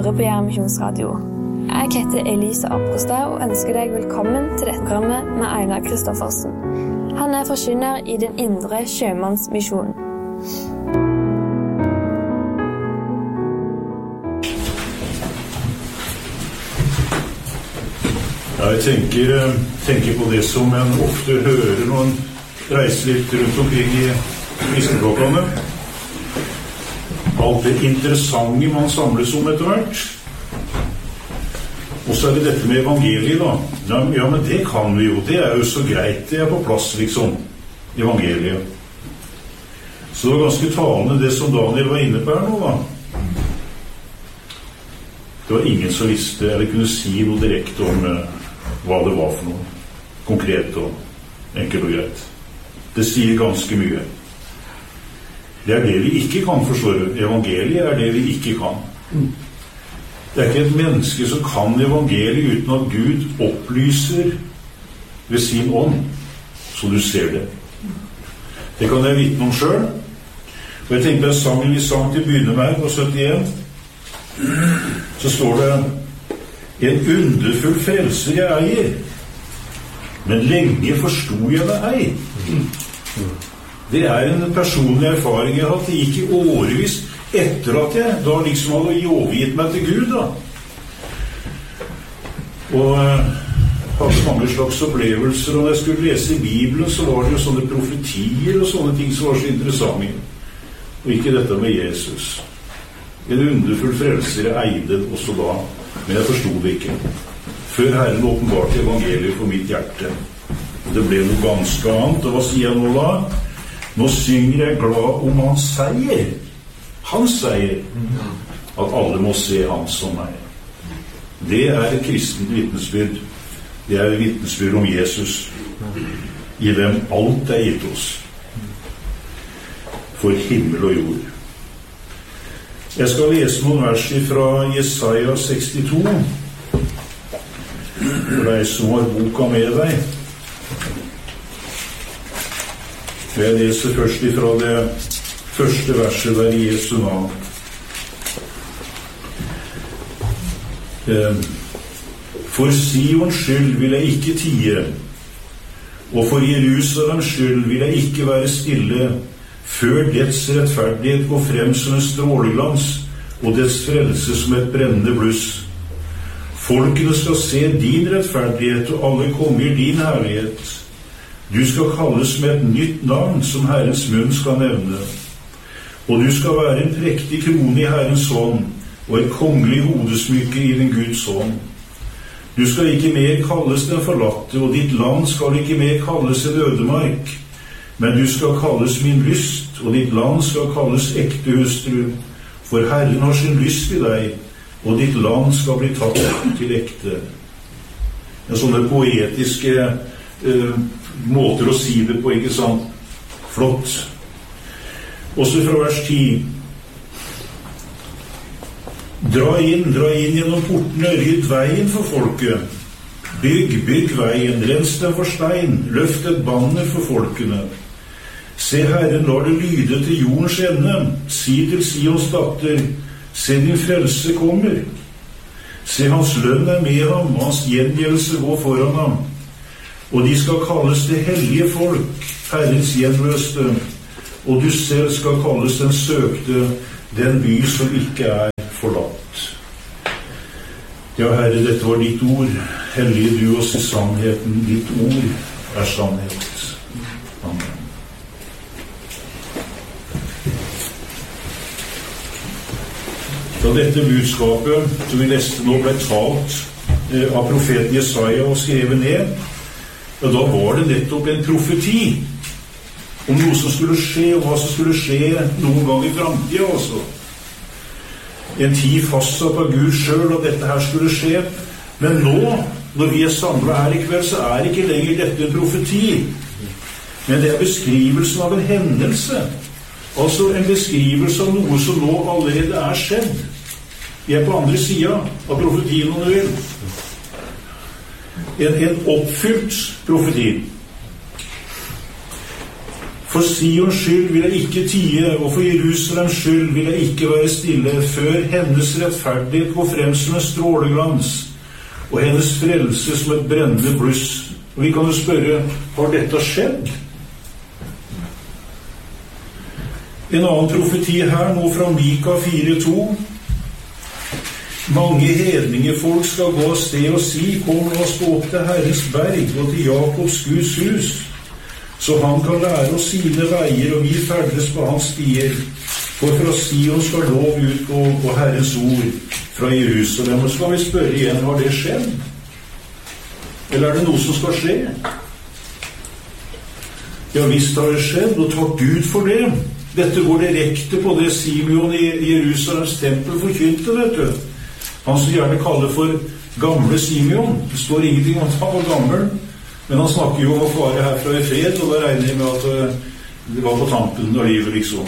hører på Jæren Misjonsradio. Jeg heter Elise Aprostad og ønsker deg velkommen til dette programmet med Einar Kristoffersen. Han forkynner i Den indre sjømannsmisjonen. Jeg tenker på det som en ofte hører når en reiser litt rundt omkring i kristendom. Alt det interessante man samles om etter hvert. Og så det dette med evangeliet da. Ja, men det kan vi jo. Det jo så greit. Det på plass, liksom. Evangeliet. Så det var ganske talende det som Daniel var inne på her nå, da. Det var ingen som visste, eller kunne si noe direkte om hva det var for noe. Konkret og enkelt og greit. Det sier ganske mye. Det det vi ikke kan forstå. Evangeliet det vi ikke kan. Det ikke et menneske som kan evangeliet uten at Gud opplyser ved sin ånd, så du ser det. Det kan jeg vitne om selv. Og jeg tenkte at sangen vi sang til å begynne med på 71, så står det: en underfull frelser jeg eier, men lenge forstod jeg det ei. Det en personlig erfaring jeg har hatt. Det gikk i årevis etter at jeg da liksom hadde overgitt meg til Gud da. Og hadde mange slags opplevelser. Og når jeg skulle lese i Bibelen, så var det jo sånne profetier og sånne ting som var så interessante. Og ikke dette med Jesus. En underfull frelser jeg eide også da, men jeg forstod det ikke. Før Herren åpenbarte evangeliet for mitt hjerte. Og det ble noe ganske annet. Og hva sier jeg nå da? Nå synger jeg glad om hans seier. Hans seier. At alle må se han som meg. Det et kristent vitnesbyrd. Det et vitnesbyrd om Jesus. I dem alt gitt oss. For himmel og jord. Jeg skal lese noen vers fra Jesaja 62. For deg som har boka med deg. Jeg leser først ifra det første verset der i Jesu navn. For Sions skyld vil jeg ikke tie, og for Jerusalems skyld vil jeg ikke være stille, før dets rettferdighet går frem som en stråleglans, og dets frelse som et brennende bluss. Folkene skal se din rettferdighet, og alle konger din herlighet. Du skal kalles med et nytt navn som Herrens munn skal nevne. Og du skal være en prektig krone i Herrens hånd, og et kongelig hodesmykke i din Guds hånd. Du skal ikke mer kalles den forlatte, og ditt land skal ikke mer kalles en ødemark. Men du skal kalles min lyst, og ditt land skal kalles ekte hustru. For Herren har sin lyst i deg, og ditt land skal bli tatt til ekte. Sånne poetiske måter å si det på, ikke sant? Flott. Også fra vers 10. Dra inn gjennom portene, rydd veien for folket. Bygg veien, rens den for stein, løft et banner for folkene. Se, Herren lar det lyde til jordens ende. Si til Sions datter, se din frelse kommer. Se, hans lønn med ham, og hans gjengjeldelse går foran ham. Og de skal kalles det hellige folk, Herrens gjenløste, og du selv skal kalles den søkte, den by som ikke forlatt. Ja, Herre, dette var ditt ord. Hellige du oss i sannheten. Ditt ord sannhet. Amen. Da dette budskapet som vi leste nå ble talt av profeten Jesaja og skrevet ned, ja, da var det nettopp en profeti om noe som skulle skje, og hva som skulle skje noen gang i fremtiden altså. En tid fastsatt av Gud selv at dette her skulle skje. Men nå, når vi samlet her i kveld, så ikke lenger dette en profeti. Men det beskrivelsen av en hendelse. Altså en beskrivelse av noe som nå allerede skjedd. Vi på andre siden av profetien, om du vil. En oppfylt profeti. For Sions skyld vil jeg ikke tie, og for Jerusalems skyld vil jeg ikke være stille, før hennes rettferdighet går frem som en stråleglans, og hennes frelse som et brennende bluss. Og vi kan jo spørre, har dette skjedd? En annen profeti her, nå fra Mika 4:2. Mange hedningefolk skal gå av sted og si, kom, la oss gå opp til Herrens berg og til Jakobs Guds hus, så han kan lære oss sine veier, og vi ferdes på hans stier. For fra Sion skal lov utgå, og Herrens ord fra Jerusalem. Og så skal vi spørre igjen, har det skjedd? Eller er det noe som skal skje? Ja, visst har det skjedd, og takk Gud for det. Dette går direkte på det Simeon i Jerusalems tempel forkynte, vet du. Han som gjerne kaller for gamle Simeon. Det står ingenting om at han var gammel, men han snakker jo om å fare herfra i fred, og da regner jeg med at det var på tampen av livet, liksom.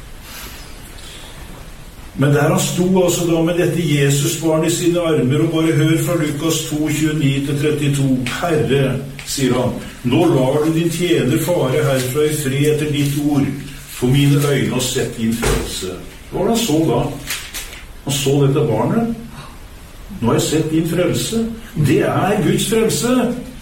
Men der han sto altså da med dette Jesusbarn i sine armer, og bare hør fra Lukas 2:29-32. Herre, sier han, nå lar du din tjener fare herfra i fred etter ditt ord, for mine øyne har sett din frelse. Hva var det han så da? Han så dette barnet. Nå har jeg sett din frelse. Det er Guds frelse.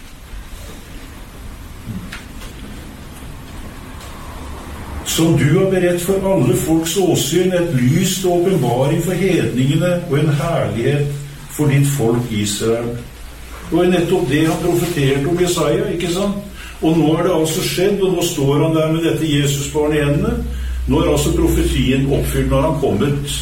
Som du har beredt for alle folks åsyn, et lyst åpenbaring for hedningene og en herlighet for ditt folk Israel. Det var nettopp det han profeterte om Jesaja, ikke sant? Og nå er det altså skjedd, og nå står han der med dette Jesusbarn i hendene. Nå er altså profetien oppfylt når han kommet.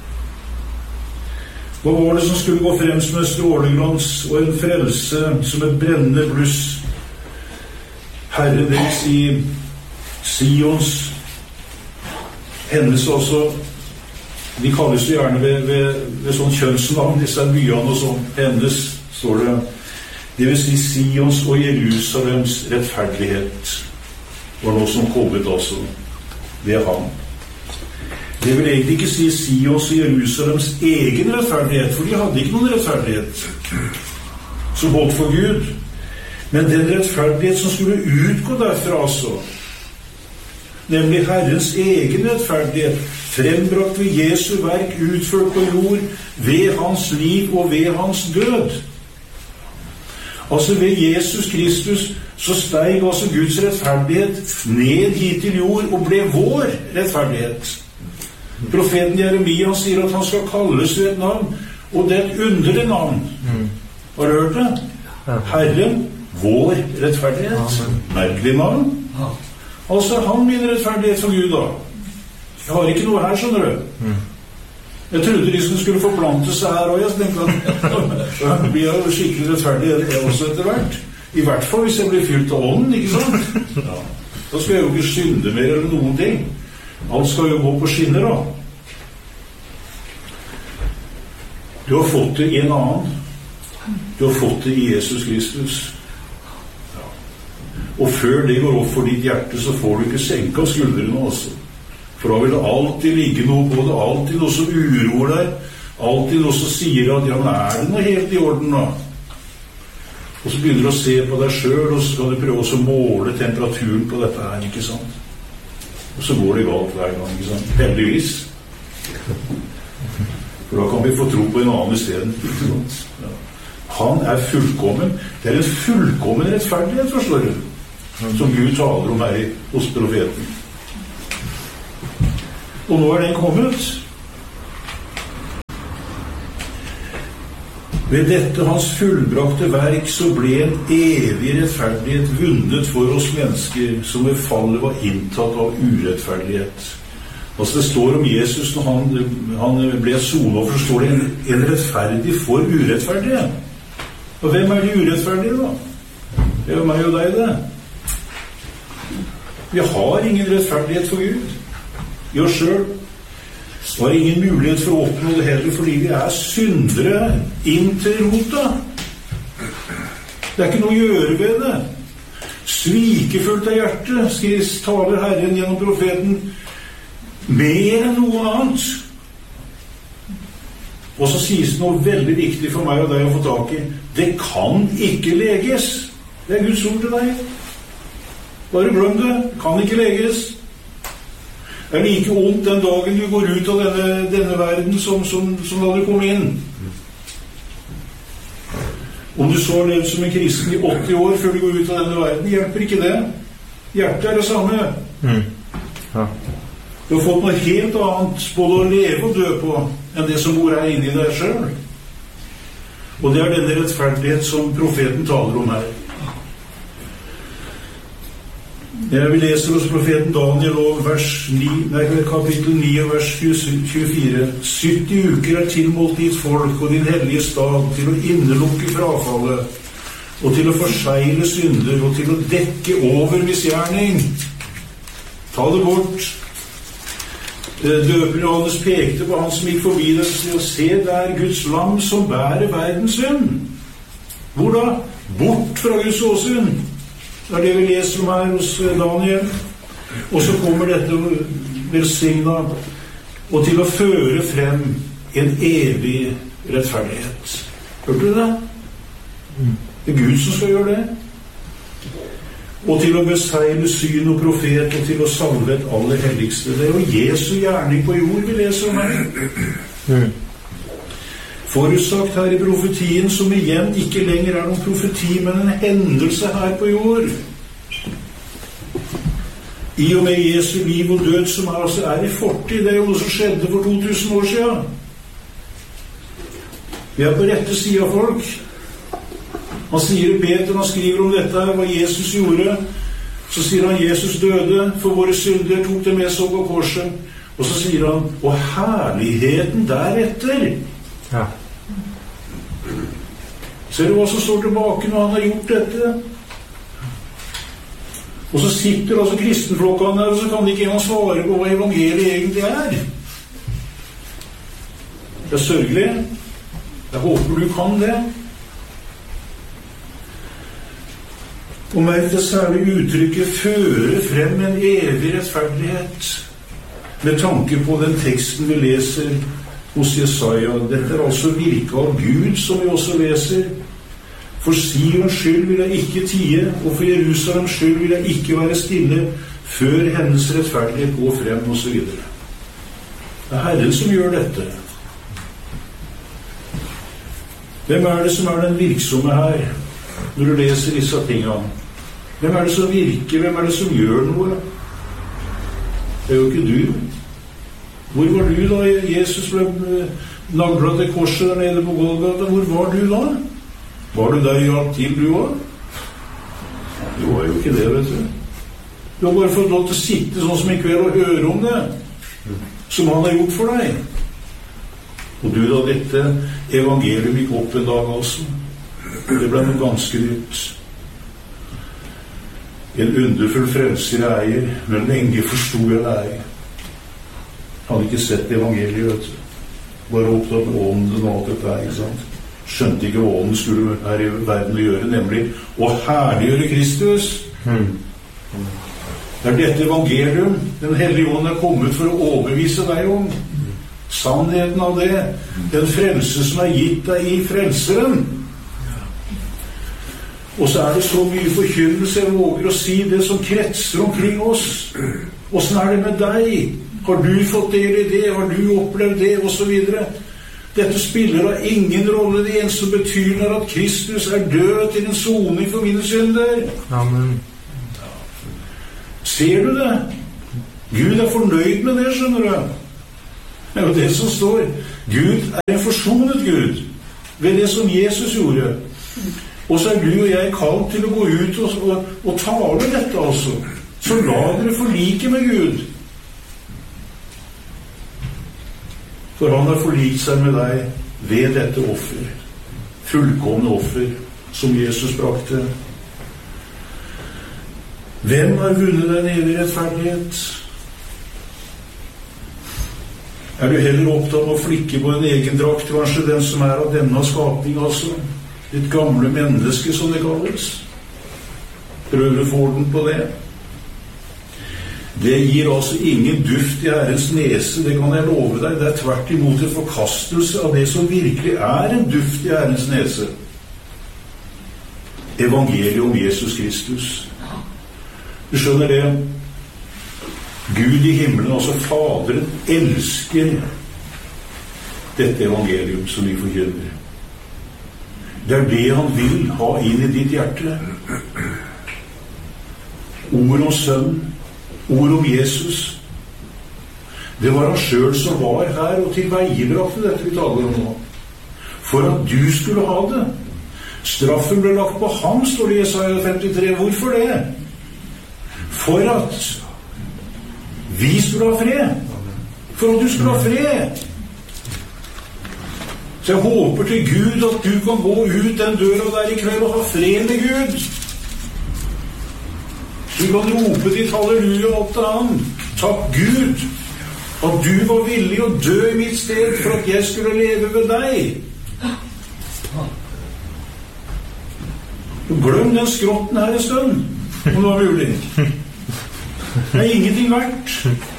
Hva var det som skulle gå frem som en stråleglans og en frelse som et brennende bluss? Herre deres i Sions, hennes også, de kalles jo gjerne ved sånn kjønnsnavn, disse byene og sånn. Hennes, står det. Det vil si Sions og Jerusalems rettferdighet var noe som kommet også ved ham. Det vil egentlig ikke si Sions og Jerusalems egen rettferdighet, for de hadde ikke noen rettferdighet som holdt for Gud. Men den rettferdighet som skulle utgå derfra altså, nemlig Herrens egen rettferdighet, frembrakt ved Jesu verk, utført på jord, ved hans liv og ved hans død. Altså ved Jesus Kristus så steg altså Guds rettferdighet ned hit til jord og ble vår rettferdighet. Profeten Jeremia sier at han skal kalles ved et navn, og det er et underlig navn. Har du hørt det? Herren, vår rettferdighet. Merkelig navn. Altså han min rettferdighet for Gud da. Jeg har ikke noe her, skjønner du. Jeg trodde de skulle forplante seg her, og jeg tenkte at jeg blir jo skikkelig rettferdig jeg også etter hvert. I hvert fall hvis jeg blir fylt av ånden, ikke sant? Ja. Da skal jeg jo ikke synde mer eller noen ting. Alt skal jo gå på skinner da. Du har fått det i en annen. Du har fått det i Jesus Kristus. Ja. Og før det går opp for ditt hjerte, så får du ikke senke av skuldrene også. For da vil det alltid ligge noe på det, alltid noe som uroer deg, alltid noe som sier at ja, men er det noe helt i orden da? Og så begynner du å se på deg selv, og så skal du prøve å måle temperaturen på dette her, ikke sant? Og så går det galt hver gang, ikke sant? Heldigvis. For da kan vi få tro på en annen i stedet, ikke sant? Ja. Han er fullkommen. Det er en fullkommen rettferdighet, forstår du, som Gud taler om her hos profeten. Og nå er den kommet. Ved dette hans fullbrakte verk så ble en evig rettferdighet vunnet for oss mennesker, som ved fallet var inntatt av urettferdighet. Altså det står om Jesus når han ble sonoffer, så står det en rettferdig for urettferdige. Og hvem er de urettferdige da? Det er jo meg og deg det. Vi har ingen rettferdighet for Gud i oss selv. Det var ingen mulighet for å oppnå det heller, fordi vi er syndere inn til rota. Det er ikke noe å gjøre ved det. Svikefullt av hjertet, taler Herren gjennom profeten, mer enn noe annet. Og så sies det noe veldig viktig for meg og deg å få tak i. Det kan ikke leges. Det er Guds ord til deg. Bare glem det. Kan ikke leges. Det er like ondt den dagen du går ut av denne verden som da du kom inn. Om du så har levd som en kristen i 80 år før du går ut av denne verden, hjelper ikke det. Hjertet er det samme. Ja. Du har fått noe helt annet både å leve og dø på enn det som bor her inne i deg selv. Og det er denne rettferdighet som profeten taler om her. Vi leser hos profeten Daniel og kapittel 9 og vers 24. 70 uker er tilmålt ditt folk og din hellige stad til å innelukke frafallet og til å forsegle synder og til å dekke over misgjerning. Ta det bort. Døperen Johannes pekte på han som gikk forbi det og se der Guds lam som bærer verdens synd. Hvor da? Bort fra Guds åsyn. Det er det vi leser om her hos Daniel. Og så kommer dette velsigna og til å føre frem en evig rettferdighet. Hørte du det? Det er Gud som skal gjøre det. Og til å besegle syn og profet og til å salve et aller helligste. Det er jo Jesu gjerning på jord vi leser om her. Forutsagt her i profetien, som igjen ikke lenger er noen profeti, men en hendelse her på jord. I og med Jesu liv og død som er i fortid, det er jo noe som skjedde for 2000 år siden. Vi er på rette siden av folk. Han sier i Peter, han skriver om dette her, hva Jesus gjorde. Så sier han, Jesus døde for våre synder, tok det med seg på korset. Og så sier han, og herligheten deretter. Ja. Ser du hva som står tilbake når han har gjort dette? Og så sitter altså kristenflokkene der, og så kan de ikke engang svare på hva evangeliet egentlig er. Det er sørgelig. Jeg håper du kan det. Og merk det særlig uttrykket føre frem en evig rettferdighet med tanke på den teksten vi leser hos Jesaja. Dette er altså virket av Gud som vi også leser. For Sions skyld vil jeg ikke tie, og for Jerusalems skyld vil jeg ikke være stille før hennes rettferdighet går frem, og så videre. Det er Herren som gjør dette. Hvem er det som er den virksomme her, når du leser disse tingene? Hvem er det som virker? Hvem er det som gjør noe? Det er jo ikke du. Hvor var du da Jesus ble naglet til korset der nede på Golgata? Hvor var du da? Var du der i alt til du var? Du var jo ikke det, vet du. Du har bare fått lov til å sitte sånn som i kveld og høre om det, som han har gjort for deg. Og du da, dette evangeliet gikk opp en dag altså. Det ble noe ganske nytt. En underfull frelser jeg eier, men lenge forstod jeg det eier. Hadde ikke sett evangeliet, vet du. Bare opptatt med ånden og alt dette, ikke sant? Skjønte ikke hva ånden skulle her i verden å gjøre, nemlig å herliggjøre Kristus. Det er dette evangelium den hellige ånd er kommet for å overbevise deg om. Sannheten av det. Den frelse som er gitt deg i frelseren. Og så er det så mye forkynnelse jeg våger å si det som kretser omkring oss. Hvordan er det med deg? Har du fått del i det? Har du opplevd det? Og så videre. Dette spiller da ingen rolle. Det eneste som betyr at Kristus er død til en soning for mine synder. Amen. Ser du det? Gud er fornøyd med det, skjønner du. Det er jo det som står. Gud er en forsonet Gud ved det som Jesus gjorde. Og så er du og jeg kalt til å gå ut og tale dette altså. Så la dere forlike med Gud. For han har forlikt seg med deg ved dette offer. Fullkomne offer som Jesus brakte. Hvem har vunnet den evige rettferdighet? Er du heller opptatt med å flikke på en egen drakt, kanskje den som er av denne skapning, altså? Ditt gamle menneske, som det kalles. Prøver du å få orden på det? Det gir altså ingen duft i Herrens nese, det kan jeg love deg. Det er tvert imot en forkastelse av det som virkelig er en duft i Herrens nese. Evangeliet om Jesus Kristus. Du skjønner det? Gud i himmelen, altså Faderen, elsker dette evangelium som vi forkynner. Det er det han vil ha inn i ditt hjerte. Ord om Sønnen, ord om Jesus. Det var han selv som var her og tilveiebrakte dette vi taler om nå. For at du skulle ha det. Straffen ble lagt på ham, står det i Jesaja 53. Hvorfor det? For at vi skulle ha fred. For at du skulle ha fred. Så jeg håper til Gud at du kan gå ut den døra der i kveld og ha fred med Gud. Du kan rope ditt halleluja opp til han. Takk Gud at du var villig å dø i mitt sted for at jeg skulle leve ved deg. Glem den skrotten her en stund, om det var mulig. Det er ingenting verdt.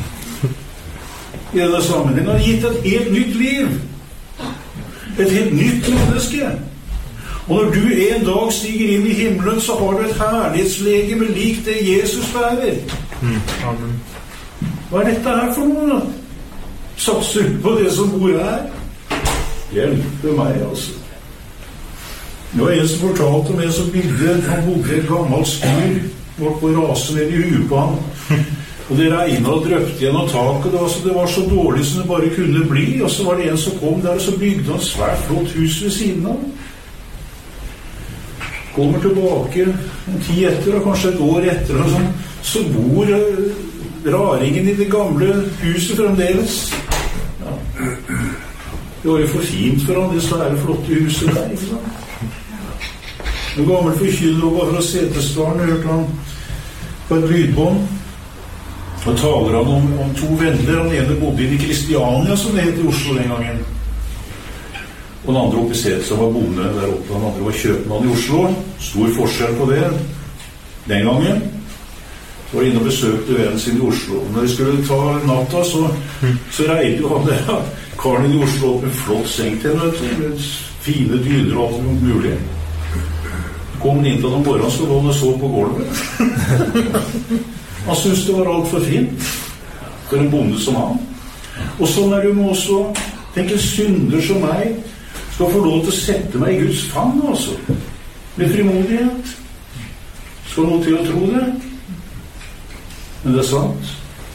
I denne sammenhengen har gitt et helt nytt liv. Et helt nytt menneske. Og når du en dag stiger inn i himmelen, så har du et herlighetslegeme lik det Jesus bærer. Amen. Hva er dette her for noe da? Satser på det som bor her? Hjelpe meg, altså. Det var en som fortalte om en som bildet. Han bodde i et gammelt styr bort på rasen ned i huet på han. Og det regnet og drøpte gjennom taket. Det var så dårlig som det bare kunne bli. Og så var det en som kom der, og så bygde han et svært flott hus ved siden av. Kommer tilbake en tid etter, og kanskje et år etter, og sånn, så bor raringen i det gamle huset fremdeles. Ja. Det var jo for fint for han, det svære flotte huset der, ikke sant? En gammel forkynner var fra Setesdalen, hørte han på et lydbånd. Og taler han om to venner. Han ene bodde i Kristiania, som det het i Oslo den gangen. Og den andre oppe i Setesdalen var bonde der oppe. Den andre var kjøpmann i Oslo. Stor forskjell på det den gangen. Så var inne og besøkte vennen sin i Oslo. Når de skulle ta natta, så reide jo han der karen i Oslo opp en flott seng til henne, med fine dyner og alt mulig. Kom han inn til den morgenen, så lå han og så på gulvet. Han syntes det var alt for fint for en bonde som han. Og sånn er det jo med også. Tenk, en synder som meg skal få lov til å sette meg i Guds fang, altså. Med frimodighet. Skal noe til å tro det? Men det er sant.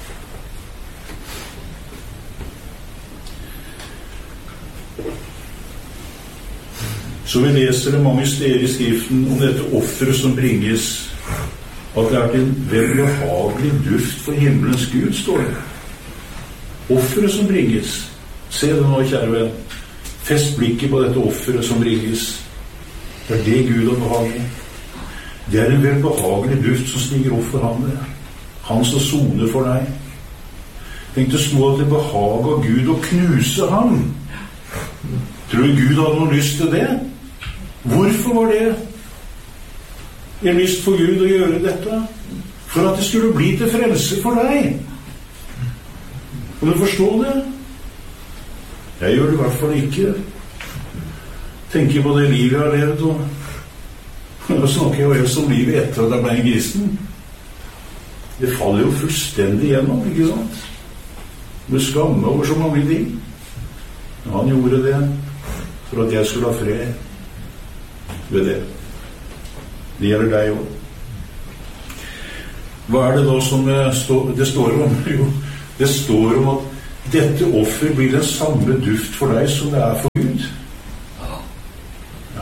Så vi leser det mange steder i Skriften om dette offeret som bringes, at det er til en velbehagelig duft for himmelens Gud, står det. Offeret som bringes. Se det nå, kjære venn. Fest blikket på dette offeret som bringes. Det er det Gud har behag i. Det er en velbehagelig duft som stiger opp for ham. Han som soner for deg. Tenk til å at det behag av Gud å knuse ham. Tror du Gud hadde noe lyst til det? Hvorfor var det en lyst for Gud å gjøre dette? For at det skulle bli til frelse for deg. Kan du forstå det? Jeg gjør det i hvert fall ikke. Tenker på det livet jeg har levd, og nå snakker jeg jo helst om livet etter at jeg ble en kristen. Det faller jo fullstendig gjennom, ikke sant? Med skamme over så mange ting. Han gjorde det for at jeg skulle ha fred ved det. Det gjelder deg også. Hva er det da som det står om? Jo, det står om at dette offer blir den samme duft for deg som det er for Gud. Ja.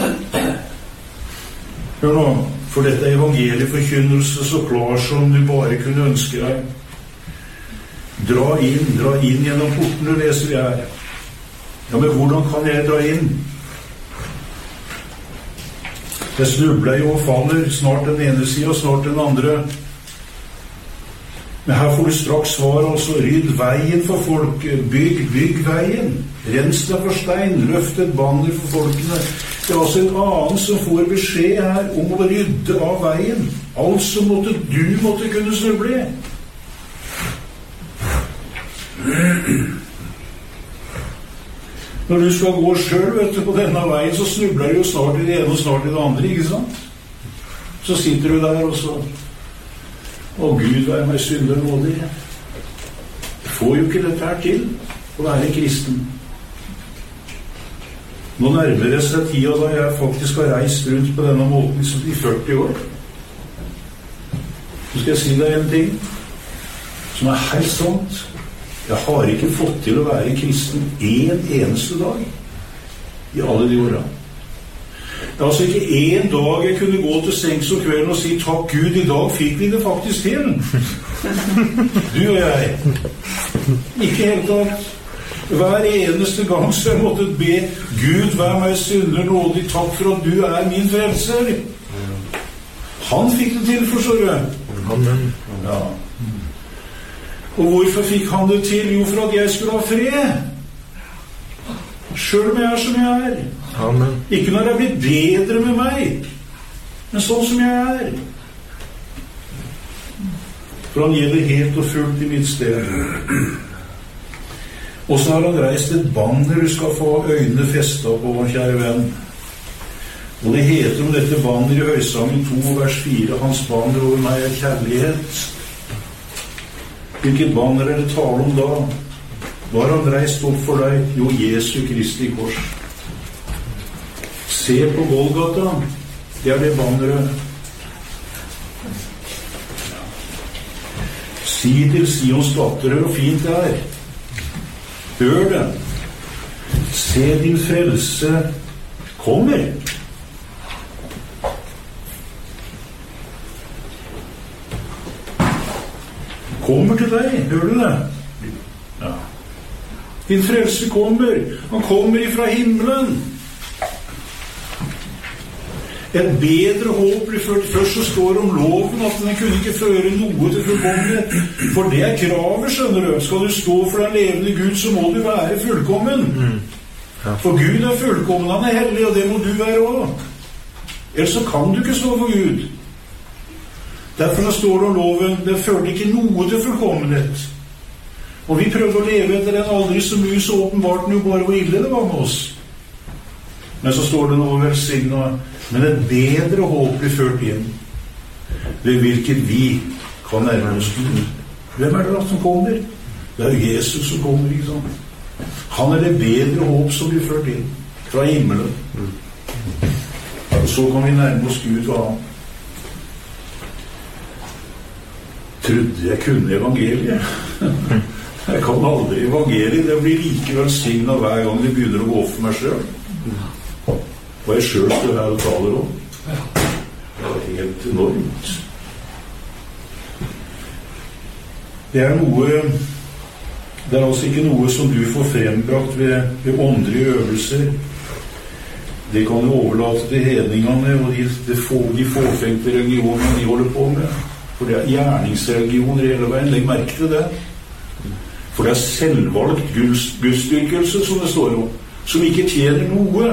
Hør nå, for dette er evangelieforkynnelse så klar som du bare kunne ønske deg. Dra inn gjennom portene, leser vi her. Ja, men hvordan kan jeg dra inn? Jeg snubler jo og faller, snart den ene siden og snart den andre. Men her får du straks svar også. Rydd veien for folket, bygg veien. Rens deg for stein, løft et banner for folkene. Det er altså en annen som får beskjed her om å rydde av veien. Altså du måtte kunne snuble. Når du skal gå selv, vet du, på denne veien, så snubler du jo snart i det ene og snart i det andre, ikke sant? Så sitter du der, og så Og Gud være meg synder nådig. Jeg får jo ikke dette her til å være kristen. Nå nærmer det seg tida da jeg faktisk har reist rundt på denne måten i 40 år. Så skal jeg si deg en ting som er helt sant. Jeg har ikke fått til å være kristen en eneste dag i alle de årene. Det er altså ikke en dag jeg kunne gå til sengs om kvelden og si takk Gud, i dag fikk vi det faktisk til. Du og jeg. Ikke helt tatt. Hver eneste gang så jeg måtte be Gud, vær meg synder nådig, takk for at du er min frelser. Han fikk det til, forstår du. Amen. Ja. Og hvorfor fikk han det til? Jo, for at jeg skulle ha fred. Selv om jeg er som jeg er. Amen. Ikke når jeg blir bedre med meg, men sånn som jeg er. For han gjelder helt og fullt i mitt sted. Og så har han reist et banner du skal få øynene festet på, kjære venn. Og det heter om dette banner i Høysangen 2, vers 4, hans banner over meg er kjærlighet. Hvilket banner er det tale om da? Hva har han reist opp for deg? Jo, Jesu Kristi kors. Se på Golgata. Det er det banneret. Si til Sions datter, hvor fint det er. Hør det. Se, din frelse kommer. Kommer til deg. Hør du det? Ja. Din frelse kommer. Han kommer ifra himmelen. Et bedre håp blir ført. Først så står det om loven at den kunne ikke føre noe til fullkommenhet. For det er kravet, skjønner du. Skal du stå for den levende Gud, så må du være fullkommen. For Gud er fullkommen, han er hellig, og det må du være også. Ellers så kan du ikke stå for Gud. Derfor står det om loven, det førte ikke noe til fullkommenhet. Og vi prøvde å leve etter den aldri så mye, så åpenbart den jo bare hvor ille det var med oss. Men så står det noe velsignet, men et bedre håp blir ført inn, ved hvilket vi kan nærme oss Gud. Hvem er det da som kommer? Det er jo Jesus som kommer, ikke sant? Han er det bedre håp som blir ført inn fra himmelen. Og så kan vi nærme oss Gud og han. Trodde jeg kunne evangeliet. Jeg kan aldri evangeliet. Det blir like velsignet hver gang det begynner å gå for meg selv. Og jeg selv står her og taler om. Det er helt enormt. Det er altså ikke noe som du får frembrakt ved åndelige øvelser. Det kan du overlate til hedningene og de fåfengte religionene de holder på med. For det er gjerningsreligioner hele veien. Legg merke til det. For det er selvvalgt gudsdyrkelse, som det står om, som ikke tjener noe.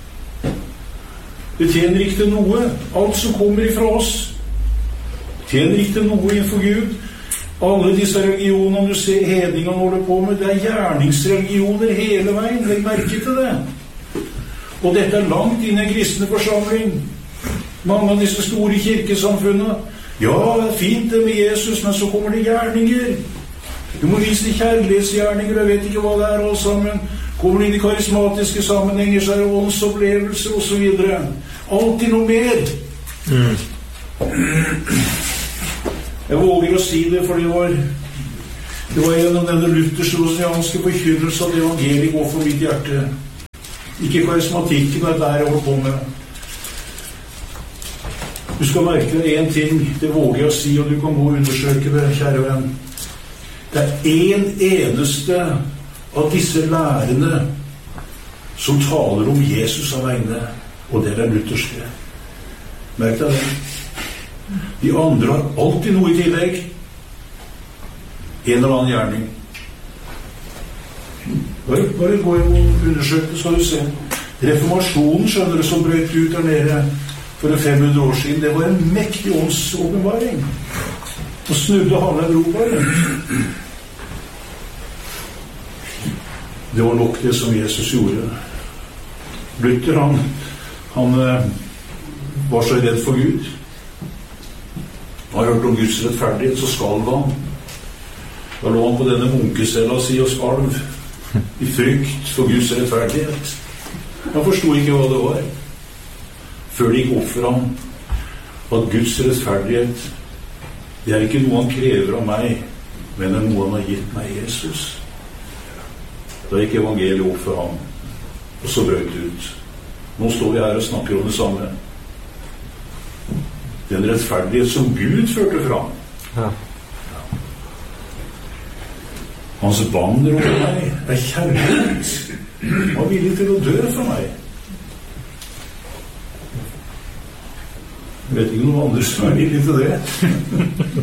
Det tjener ikke til noe. Alt som kommer ifra oss tjener ikke til noe innenfor Gud. Alle disse religionene du ser hedningene holder på med, det er gjerningsreligioner hele veien. Legg merke til det. Og dette er langt inn i en kristne forsamling. Mange av disse store kirkesamfunnene. Ja, det er fint det med Jesus, men så kommer det gjerninger. Du må vise de kjærlighetsgjerninger, jeg vet ikke hva det er alle sammen. Kommer inn i karismatiske sammenhenger, så er det åndsopplevelser og så videre. Altid noe mer. Jeg våger å si det, for det var gjennom denne luthersk-rosianske forkynnelse at evangeliet går for mitt hjerte. Ikke karismatikken er der jeg holder på med. Du skal merke deg en ting, det våger jeg å si, og du kan gå og undersøke det, kjære venn. Det er en eneste av disse lærerne som taler om Jesus alene, og det er lutherske. Merk deg det. De andre har alltid noe i tillegg. En eller annen gjerning. Bare gå og undersøke, skal du se. Reformasjonen, skjønner du, som brøt ut der nede for 500 år siden, det var en mektig åndsåpenbaring. Og snudde halve Europa. Det var nok det som Jesus gjorde. Luther, han var så redd for Gud. har hørt om Guds rettferdighet, så skalv han. Da lå han på denne munkecella si og skalv i frykt for Guds rettferdighet. Han forstod ikke hva det var, før det gikk opp for ham at Guds rettferdighet, det er ikke noe han krever av meg, men det er noe han har gitt meg, Jesus. Da gikk evangeliet opp for ham, og så brøt det ut. Nå står vi her og snakker om det samme. Den rettferdighet som Gud førte fram. Ja. Hans banner over meg er kjærlighet. Han var villig til å dø for meg. Jeg vet ikke noen andre som er villig til det.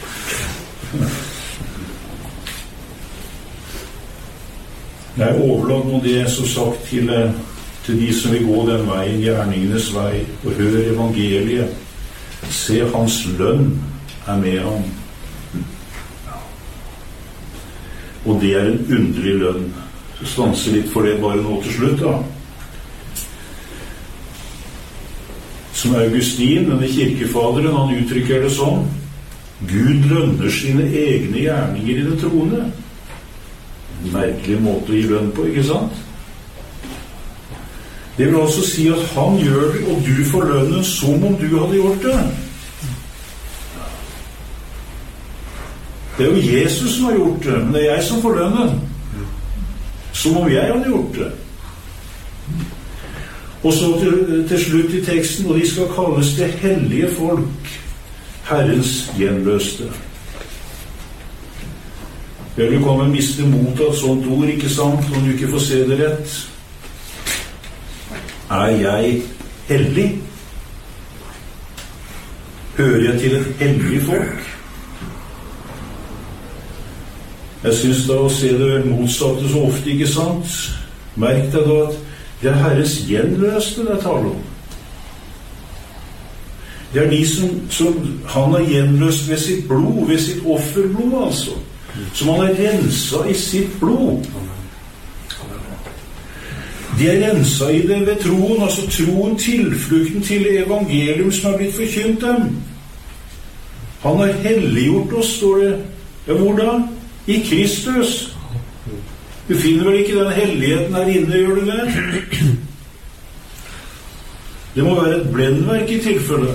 Jeg overlater nå det som sagt til de som vil gå den veien, gjerningenes vei, og høre evangeliet. Se, hans lønn er med ham. Og det er en underlig lønn. Så stanser litt for det bare nå til slutt, da. Som Augustin, denne kirkefaderen, han uttrykker det sånn: Gud lønner sine egne gjerninger i det troende. En merkelig måte å gi lønn på, ikke sant? Det vil altså si at han gjør det, og du får lønnen som om du hadde gjort det. Det er jo Jesus som har gjort det, men det er jeg som får lønnen. Som om jeg hadde gjort det. Og så til slutt i teksten, og de skal kalles det hellige folk, Herrens gjenløste. Vel, du kan vel miste mot av et sånt ord, ikke sant, om du ikke får se det rett. Er jeg hellig? Hører jeg til et hellig folk? Jeg synes da å se det motsatte så ofte, ikke sant? Merk deg da at det er Herres gjenløste det taler om. Det er de som han har gjenløst ved sitt blod, ved sitt offerblod, altså. Som han har renset i sitt blod. De er renset i det ved troen, altså troen, tilflukten til evangelium som har blitt forkynt dem. Han har helliggjort oss, står det. Ja, hvor da? I Kristus. Du finner vel ikke den helligheten her inne, gjør du det? Det må være et blendverk i tilfelle.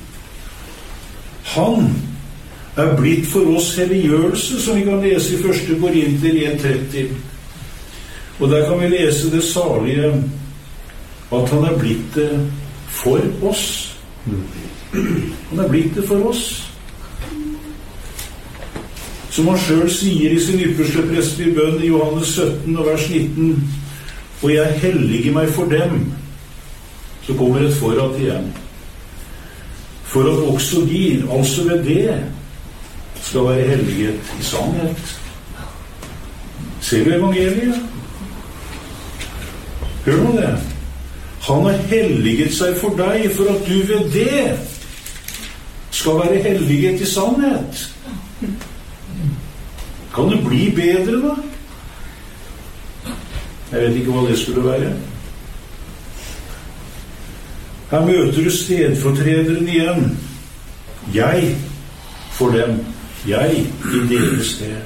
Han er blitt for oss helliggjørelse, som vi kan lese i 1. Korinter 1:30. Og der kan vi lese det salige at han er blitt det for oss. Han er blitt det for oss. Som han selv sier i sin ypperste prestelige bønn i Johannes 17 og vers 19: og jeg helliger meg for dem. Så kommer et forrat igjen. For at også de, altså ved det, skal være helliget i sannhet. Ser du evangeliet? Hør nå det. Han har helliget seg for deg, for at du ved det skal være helliget i sannhet. Kan det bli bedre, da? Jeg vet ikke hva det skulle være. Her møter du stedfortrederen igjen. Jeg for dem. Jeg i deres sted.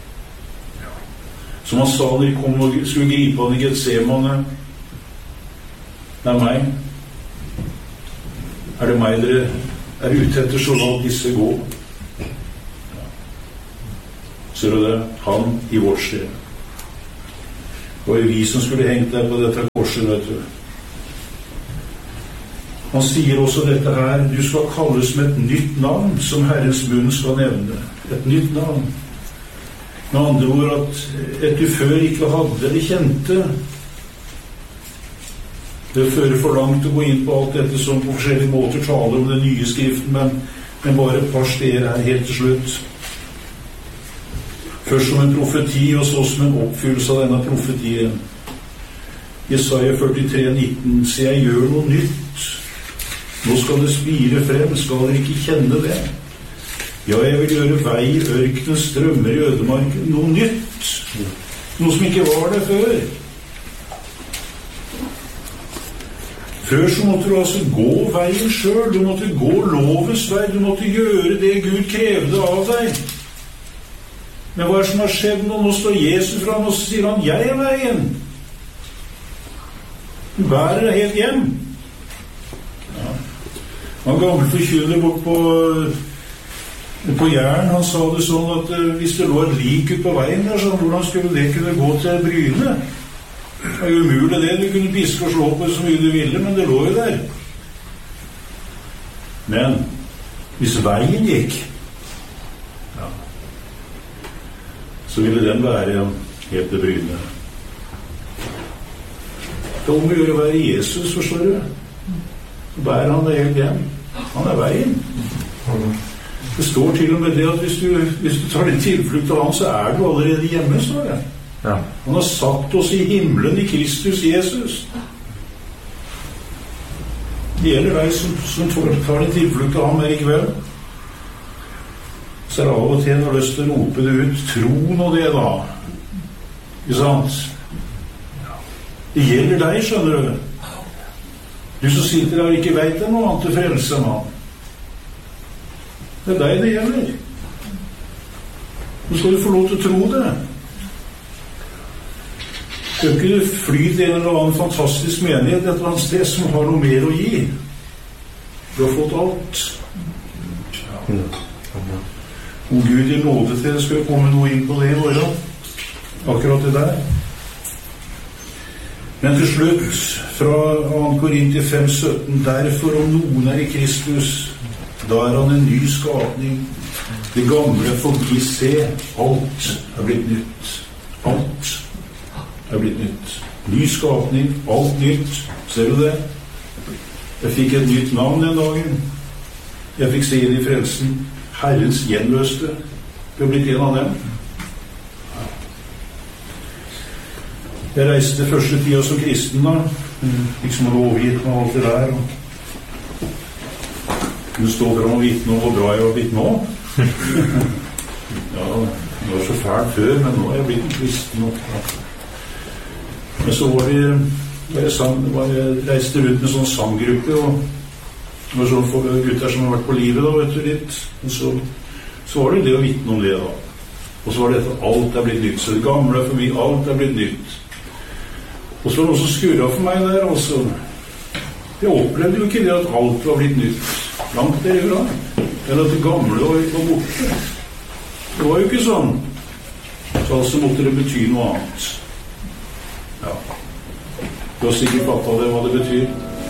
Som han sa når de kom og skulle gripe han i Getsemane. Det er meg. Er det meg dere er ute etter, så la disse gå. Ser du det? Han i vårt sted. Det var jo vi som skulle hengt der på dette korset, vet du. Han sier også dette her: du skal kalles med et nytt navn som Herrens munn skal nevne. Et nytt navn. Med andre ord at et du før ikke hadde eller kjente. Det fører for langt å gå inn på alt dette som på forskjellige måter taler om den nye skriften, men bare et par steder her helt til slutt. Først som en profeti, og så som en oppfyllelse av denne profetien. Jesaja 43,19: se, jeg gjør noe nytt. Nå skal det spire frem, skal dere ikke kjenne det? Ja, jeg vil gjøre vei i ørkenen, strømmer i ødemarken. Noe nytt. Noe som ikke var det før. Før så måtte du altså gå veien selv, du måtte gå lovens vei, du måtte gjøre det Gud krevde av deg. Men hva som har skjedd nå? Nå står Jesus fram og sier han, jeg er veien. Du bærer deg helt hjem. Ja. Han gammel forkynner bort på Jæren, han sa det sånn at hvis det lå et lik ut på veien der, så hvordan skulle det kunne gå til Bryne? Det er jo umulig det, du kunne piske og slå på så mye du ville, men det lå jo der. Men hvis veien gikk, ja, så ville den være helt til Bryne. Det må gjøre å være Jesus, forstår du. Så bærer han det helt hjem. Han er veien. Det står til og med det at hvis du tar din tilflukt av han, så er du allerede hjemme, står det. Ja. Han har satt oss i himmelen i Kristus Jesus. Det gjelder deg som tar din tilflukt av ham her i kveld. Så er det av og til når lyst til å rope det ut, troen og det da. Ikke sant? Det gjelder deg, skjønner du. Du som sitter der og ikke vet det noe annet til frelse enn han. Det er deg det gjelder. Nå skal du få lov til å tro det. Det er ikke fly til en eller annen fantastisk menighet et eller annet sted som har noe mer å gi. Du har fått alt. Om Gud i nåde til det skal komme noe inn på det i morgen. Akkurat det der. Men til slutt, fra 2. Korinter 5:17, derfor om noen er i Kristus, da er han en ny skapning. Det gamle forblir, se, alt er blitt nytt. Alt er blitt nytt. Ny skapning, alt nytt. Ser du det? Jeg fikk et nytt navn den dagen. Jeg fikk se inn i frelsen. Herrens gjenløste. Du har blitt en av dem. Jeg reiste første tida som kristen da. Liksom hadde overgitt meg alt det der. Kunne stå fram og vitne om hvor bra jeg var blitt nå. Ja, det var så fælt før, men nå er jeg blitt en kristen nok. Men så var jeg reiste rundt med sånn sanggruppe, og det var sånne gutter som har vært på livet da, vet du, litt. Og så var det det å vitne om det da. Og så var det at alt er blitt nytt, så det gamle er forbi, alt er blitt nytt. Og så var det noe som skurret for meg der, altså. Jeg opplevde jo ikke det at alt var blitt nytt. Langt det fra. Eller at det gamle var borte. Det var jo ikke sånn. Så altså måtte det bety noe annet. Ja. Du har sikkert fattet det, hva det betyr.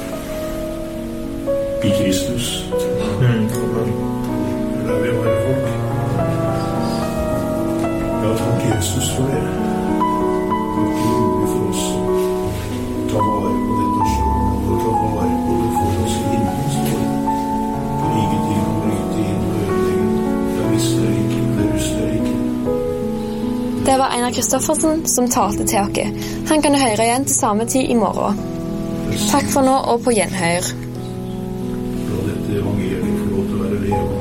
I Kristus. Der vil være folk. Ja, takk Jesus for det. Det er ikke mulig for oss å ta vare på dette selv, og ta vare på det for oss i himmelen, så det er ingenting å bryte inn og ødelegge. Det mister ikke, det ruster ikke. Det var Einar Kristoffersen som talte til oss. Han kan høre igjen til samme tid i morgen. Takk for nå og på gjenhør. La dette evangeliet få lov til å være levende.